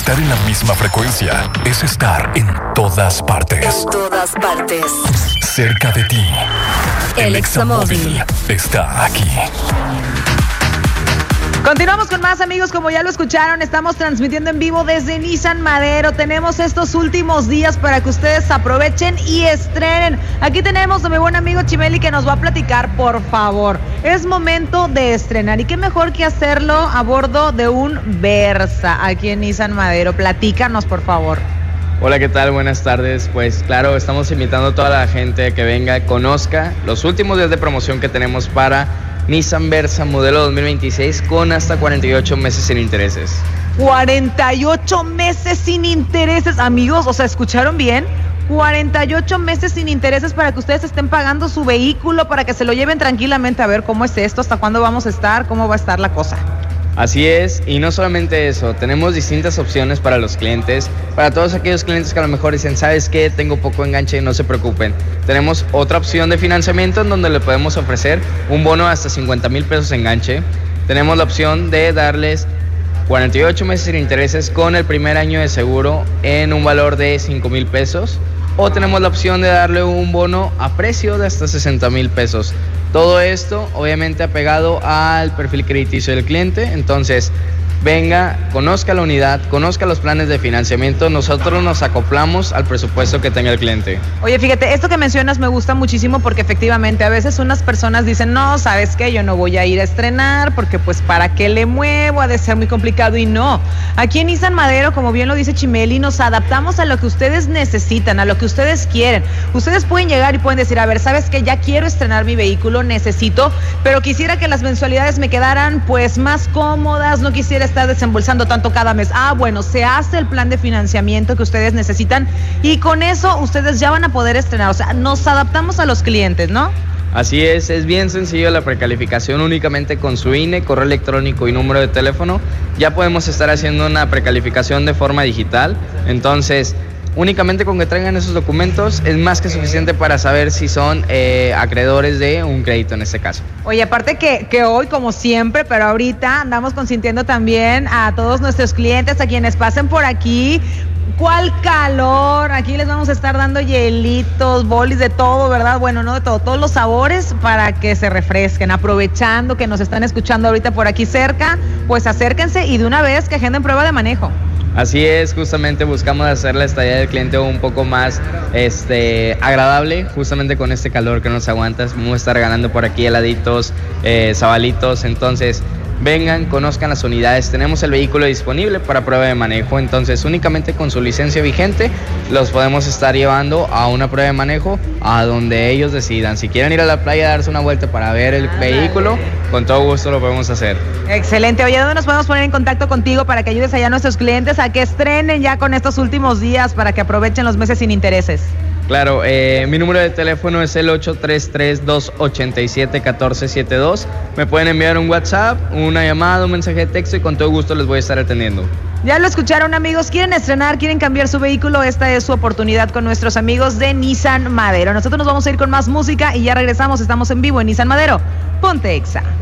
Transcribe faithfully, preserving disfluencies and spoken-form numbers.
Estar en la misma frecuencia es estar en todas partes. En todas partes. Cerca de ti. El Examóvil está aquí. Continuamos con más, amigos. Como ya lo escucharon, estamos transmitiendo en vivo desde Nissan Madero. Tenemos estos últimos días para que ustedes aprovechen y estrenen. Aquí tenemos a mi buen amigo Chimeli, que nos va a platicar, por favor. Es momento de estrenar, y qué mejor que hacerlo a bordo de un Versa aquí en Nissan Madero. Platícanos, por favor. Hola, ¿qué tal? Buenas tardes. Pues claro, estamos invitando a toda la gente a que venga, conozca los últimos días de promoción que tenemos para Nissan Versa modelo dos mil veintiséis con hasta cuarenta y ocho meses sin intereses. cuarenta y ocho meses sin intereses, amigos, o sea, ¿escucharon bien? cuarenta y ocho meses sin intereses para que ustedes estén pagando su vehículo, para que se lo lleven tranquilamente. A ver, ¿cómo es esto? ¿Hasta cuándo vamos a estar? ¿Cómo va a estar la cosa? Así es, y no solamente eso, tenemos distintas opciones para los clientes, para todos aquellos clientes que a lo mejor dicen, ¿sabes qué? Tengo poco enganche, no se preocupen. Tenemos otra opción de financiamiento en donde le podemos ofrecer un bono hasta cincuenta mil pesos enganche. Tenemos la opción de darles cuarenta y ocho meses sin intereses con el primer año de seguro en un valor de cinco mil pesos. O tenemos la opción de darle un bono a precio de hasta sesenta mil pesos. Todo esto obviamente apegado al perfil crediticio del cliente. Entonces, venga, conozca la unidad, conozca los planes de financiamiento. Nosotros nos acoplamos al presupuesto que tenga el cliente. Oye, fíjate, esto que mencionas me gusta muchísimo, porque efectivamente a veces unas personas dicen, no, ¿sabes qué? Yo no voy a ir a estrenar porque pues ¿para qué le muevo? Ha de ser muy complicado. Y no, aquí en Nissan Madero, como bien lo dice Chimeli, nos adaptamos a lo que ustedes necesitan, a lo que ustedes quieren. Ustedes pueden llegar y pueden decir, a ver, ¿sabes qué? Ya quiero estrenar mi vehículo, necesito, pero quisiera que las mensualidades me quedaran pues más cómodas, no quisiera estar desembolsando tanto cada mes. Ah, bueno, se hace el plan de financiamiento que ustedes necesitan, y con eso ustedes ya van a poder estrenar. O sea, nos adaptamos a los clientes, ¿no? Así es, es bien sencillo la precalificación. Únicamente con su I N E, correo electrónico y número de teléfono ya podemos estar haciendo una precalificación de forma digital. Entonces, únicamente con que traigan esos documentos es más que suficiente para saber si son eh, acreedores de un crédito en este caso. Oye, aparte que, que hoy, como siempre, pero ahorita andamos consintiendo también a todos nuestros clientes, a quienes pasen por aquí. ¿Cuál calor? Aquí les vamos a estar dando hielitos, bolis, de todo, ¿verdad? Bueno, no de todo, todos los sabores para que se refresquen. Aprovechando que nos están escuchando ahorita por aquí cerca, pues acérquense y de una vez que agenden prueba de manejo. Así es, justamente buscamos hacer la estadía del cliente un poco más este, agradable, justamente con este calor que nos aguanta. Vamos a estar regalando por aquí heladitos, eh, sabalitos. Entonces, vengan, conozcan las unidades. Tenemos el vehículo disponible para prueba de manejo, entonces únicamente con su licencia vigente los podemos estar llevando a una prueba de manejo a donde ellos decidan. Si quieren ir a la playa a darse una vuelta para ver el vehículo, con todo gusto lo podemos hacer. Excelente. Oye, ¿dónde nos podemos poner en contacto contigo para que ayudes allá a nuestros clientes a que estrenen ya con estos últimos días, para que aprovechen los meses sin intereses? Claro, eh, mi número de teléfono es el ocho tres tres, dos ocho siete, uno cuatro siete dos. Me pueden enviar un WhatsApp, una llamada, un mensaje de texto y con todo gusto les voy a estar atendiendo. Ya lo escucharon, amigos. ¿Quieren estrenar? ¿Quieren cambiar su vehículo? Esta es su oportunidad con nuestros amigos de Nissan Madero. Nosotros nos vamos a ir con más música y ya regresamos. Estamos en vivo en Nissan Madero. Ponte Exa.